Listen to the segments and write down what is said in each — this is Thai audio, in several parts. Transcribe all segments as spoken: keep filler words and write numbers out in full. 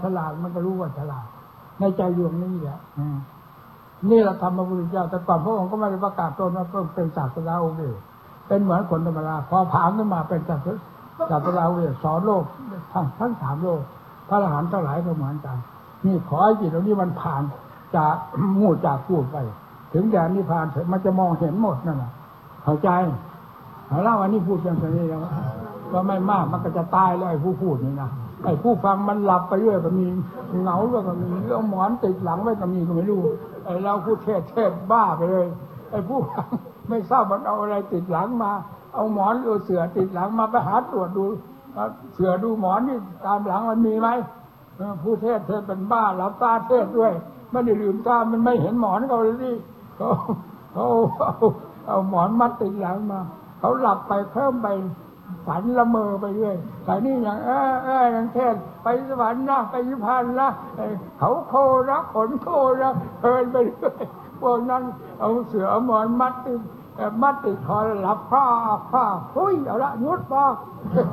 ฉลาดมันก็รู้ว่าฉลาดในใจดวงนี้แหละนี่เราทำพระพุทธเจ้าแต่ก่อนพระองค์ก็ไม่ได้ประกาศตนว่าเป็นศาสดาองค์เดียวเป็นเหมือนคนธรรมดาพอผ่านขึ้นมาเป็นศาสศาสดาองค์เดียวสอนโลกทั้งทั้งสามโลกพระอรหันต์ทั้งหลายก็เหมือนกันนี่ขอให้จิตตรงนี้มันผ่านจากมูดจากพูดไปถึงแดนนิพพานมันจะมองเห็นหมดนั่นแหละเข้าใจเอาละวันนี้พูดอย่างนี้แล้วก็ไม่มากมันก็จะตายแล้วไอ้ผู้พูดนี่นะไอ้ผู้ฟังมันหลับไปเรื่อยก็มีเหงาก็มีเรื่องหมอนติดหลังไว้ก็มีก็ไม่รู้ไอ้เราพูดเทศเทศบ้าไปเลยไอ้ผู้ฟังไม่ทราบมันเอาอะไรติดหลังมาเอาหมอนหรือเสื่อติดหลังมาไปหาตรวจดูเสื่อดูหมอนนี่ตามหลังมันมีไหมผู้เทศเทศเป็นบ้าหลับตาเทศด้วยไม่ได้ลืมตามันไม่เห็นหมอนเขาเลยที่เขาเขาเอาเอาหมอนมัดติดหลังมาเขาหลับไปเพิ่มไปฝันละเมอไปเรื่อยแต่นี่อย่างเออเอออย่างเทศไปสวรรค์นะไปนิพพานนะเขาโคนะขนโคนะเพลินไปเรื่อยพวกนั้นเอาเสือหมอนมัดติดมัดติดคอหลับผ้าผ้าหุ้ยเอาละยุดปาก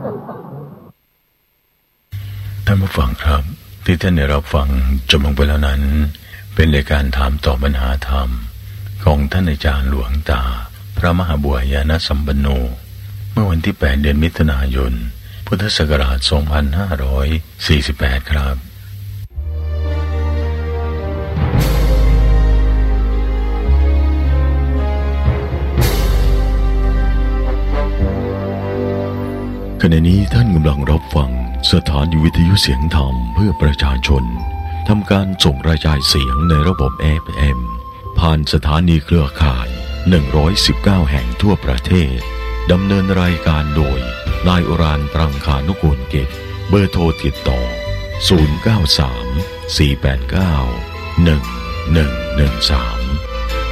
ท่านผู้ฟังครับที่ท่านได้รับฟังจบลงไปแล้วนั้นเป็นรายการถามตอบปัญหาธรรมของท่านอาจารย์หลวงตาพระมหาบัวญาณสัมปันโนเมื่อวันที่แปดเดือนมิถุนายนพุทธศักราชสองพันห้าร้อยสี่สิบแปดครับขณะนี้ท่านกำลังรับฟังสถานีวิทยุเสียงธรรมเพื่อประชาชนทำการส่งกระจายเสียงในระบบ เอฟ เอ็ม ผ่านสถานีเครือข่ายหนึ่งร้อยสิบเก้าแห่งทั่วประเทศดำเนินรายการโดยนายอรานต์ ปรังคานุกูลกิจเบอร์โทรติดต่อศูนย์ เก้า สาม สี่ แปด เก้า หนึ่ง หนึ่ง หนึ่ง สาม